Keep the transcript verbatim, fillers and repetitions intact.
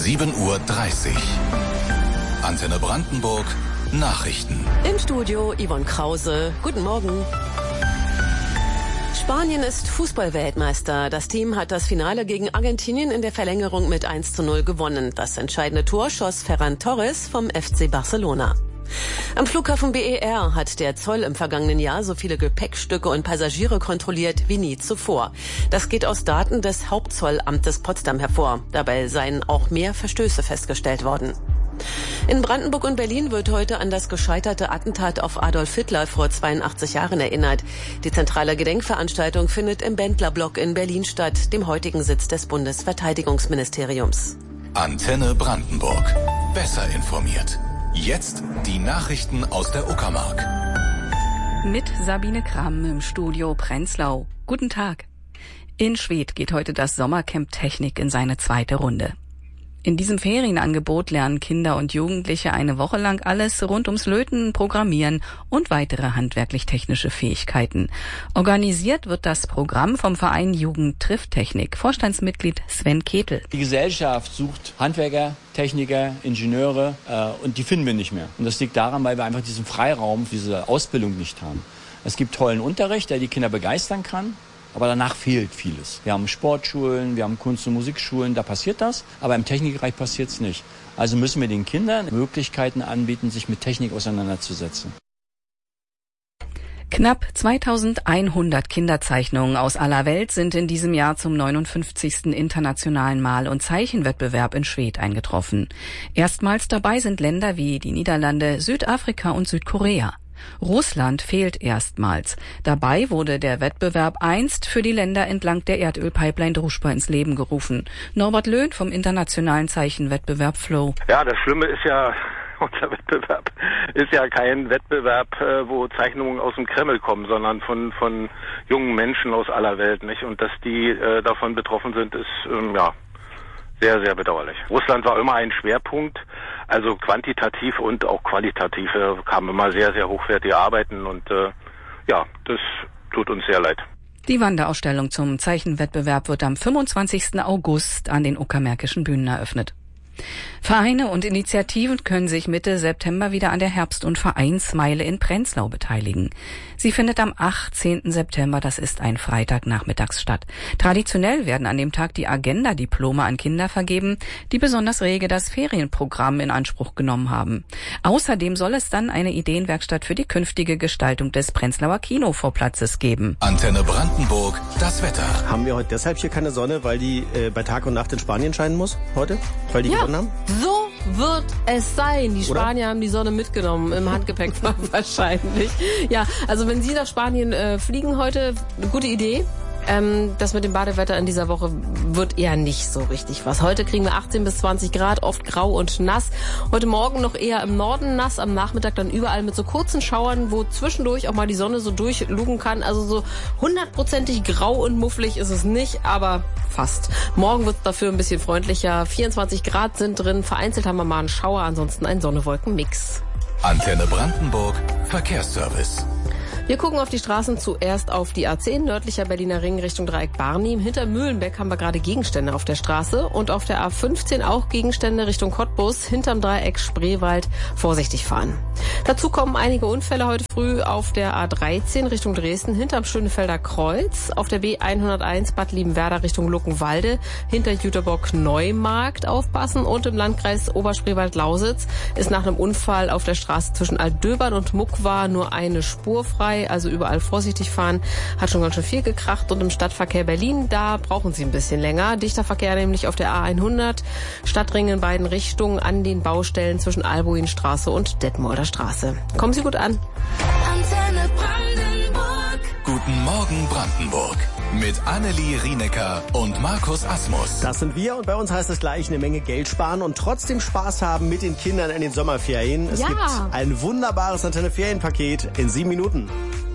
sieben Uhr dreißig. Antenne Brandenburg, Nachrichten. Im Studio Yvonne Krause. Guten Morgen. Spanien ist Fußballweltmeister. Das Team hat das Finale gegen Argentinien in der Verlängerung mit eins zu null gewonnen. Das entscheidende Tor schoss Ferran Torres vom F C Barcelona. Am Flughafen B E R hat der Zoll im vergangenen Jahr so viele Gepäckstücke und Passagiere kontrolliert wie nie zuvor. Das geht aus Daten des Hauptzollamtes Potsdam hervor. Dabei seien auch mehr Verstöße festgestellt worden. In Brandenburg und Berlin wird heute an das gescheiterte Attentat auf Adolf Hitler vor zweiundachtzig Jahren erinnert. Die zentrale Gedenkveranstaltung findet im Bendlerblock in Berlin statt, dem heutigen Sitz des Bundesverteidigungsministeriums. Antenne Brandenburg. Besser informiert. Jetzt die Nachrichten aus der Uckermark. Mit Sabine Kramm im Studio Prenzlau. Guten Tag. In Schwedt geht heute das Sommercamp Technik in seine zweite Runde. In diesem Ferienangebot lernen Kinder und Jugendliche eine Woche lang alles rund ums Löten, Programmieren und weitere handwerklich-technische Fähigkeiten. Organisiert wird das Programm vom Verein Jugend trifft Technik. Vorstandsmitglied Sven Ketel. Die Gesellschaft sucht Handwerker, Techniker, Ingenieure äh, und die finden wir nicht mehr. Und das liegt daran, weil wir einfach diesen Freiraum, diese Ausbildung nicht haben. Es gibt tollen Unterricht, der die Kinder begeistern kann. Aber danach fehlt vieles. Wir haben Sportschulen, wir haben Kunst- und Musikschulen, da passiert das. Aber im Technikbereich passiert es nicht. Also müssen wir den Kindern Möglichkeiten anbieten, sich mit Technik auseinanderzusetzen. Knapp zweitausendeinhundert Kinderzeichnungen aus aller Welt sind in diesem Jahr zum neunundfünfzigsten Internationalen Mal- und Zeichenwettbewerb in Schwedt eingetroffen. Erstmals dabei sind Länder wie die Niederlande, Südafrika und Südkorea. Russland fehlt erstmals. Dabei wurde der Wettbewerb einst für die Länder entlang der Erdölpipeline Druschba ins Leben gerufen. Norbert Löhn vom internationalen Zeichenwettbewerb Flow. Ja, das Schlimme ist ja, unser Wettbewerb ist ja kein Wettbewerb, wo Zeichnungen aus dem Kreml kommen, sondern von von jungen Menschen aus aller Welt, nicht? Und dass die äh, davon betroffen sind, ist ähm, ja sehr, sehr bedauerlich. Russland war immer ein Schwerpunkt, also quantitativ und auch qualitativ äh, kamen immer sehr, sehr hochwertige Arbeiten und äh, ja, das tut uns sehr leid. Die Wanderausstellung zum Zeichenwettbewerb wird am fünfundzwanzigsten August an den uckermärkischen Bühnen eröffnet. Vereine und Initiativen können sich Mitte September wieder an der Herbst- und Vereinsmeile in Prenzlau beteiligen. Sie findet am achtzehnten September, das ist ein Freitagnachmittags statt. Traditionell werden an dem Tag die Agenda-Diplome an Kinder vergeben, die besonders rege das Ferienprogramm in Anspruch genommen haben. Außerdem soll es dann eine Ideenwerkstatt für die künftige Gestaltung des Prenzlauer Kinovorplatzes geben. Antenne Brandenburg, das Wetter. Haben wir heute deshalb hier keine Sonne, weil die äh, bei Tag und Nacht in Spanien scheinen muss heute? Weil die ja, gewonnen haben? So wird es sein. Die Oder? Spanier haben die Sonne mitgenommen im Handgepäck wahrscheinlich. Ja, also wenn Sie nach Spanien äh, fliegen heute, eine gute Idee. Ähm, das mit dem Badewetter in dieser Woche wird eher nicht so richtig was. Heute kriegen wir achtzehn bis zwanzig Grad, oft grau und nass. Heute Morgen noch eher im Norden nass, am Nachmittag dann überall mit so kurzen Schauern, wo zwischendurch auch mal die Sonne so durchlugen kann. Also so hundertprozentig grau und mufflig ist es nicht, aber fast. Morgen wird es dafür ein bisschen freundlicher. vierundzwanzig Grad sind drin, vereinzelt haben wir mal einen Schauer, ansonsten ein Sonne-Wolken-Mix. Antenne Brandenburg, Verkehrsservice. Wir gucken auf die Straßen, zuerst auf die A zehn, nördlicher Berliner Ring Richtung Dreieck Barnim. Hinter Mühlenbeck haben wir gerade Gegenstände auf der Straße. Und auf der A fünfzehn auch Gegenstände Richtung Cottbus. Hinterm Dreieck Spreewald vorsichtig fahren. Dazu kommen einige Unfälle heute früh auf der A dreizehn Richtung Dresden. Hinterm Schönefelder Kreuz. Auf der B hunderteins Bad Liebenwerda Richtung Luckenwalde. Hinter Jüterbock Neumarkt aufpassen. Und im Landkreis Oberspreewald-Lausitz ist nach einem Unfall auf der Straße zwischen Altdöbern und Muckwa nur eine Spur frei. Also überall vorsichtig fahren. Hat schon ganz schön viel gekracht. Und im Stadtverkehr Berlin, da brauchen Sie ein bisschen länger. Dichter Verkehr nämlich auf der A hundert. Stadtring in beiden Richtungen an den Baustellen zwischen Albuinstraße und Detmolder Straße. Kommen Sie gut an. Antenne Brandenburg. Guten Morgen Brandenburg. Mit Annelie Rienecker und Markus Asmus. Das sind wir und bei uns heißt es gleich eine Menge Geld sparen und trotzdem Spaß haben mit den Kindern in den Sommerferien. Es Ja. gibt ein wunderbares Antenne-Ferienpaket in sieben Minuten.